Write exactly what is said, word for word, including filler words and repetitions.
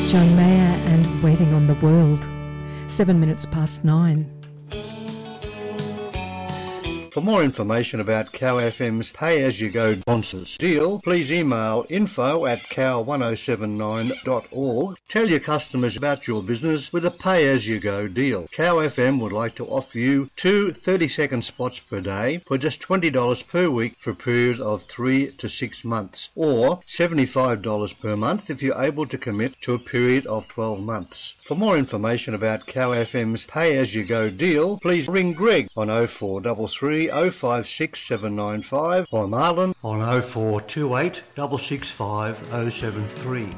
John Mayer and Waiting on the World. Seven minutes past nine. For more information about Cow F M's pay-as-you-go sponsors deal, please email info at cow one oh seven nine dot org. Tell your customers about your business with a pay-as-you-go deal. Cow F M would like to offer you two thirty-second spots per day for just twenty dollars per week for a period of three to six months, or seventy-five dollars per month if you're able to commit to a period of twelve months. For more information about Cow F M's pay-as-you-go deal, please ring Greg on oh four three three oh five six seven nine five or Marlon on oh four two eight six six five oh seven three.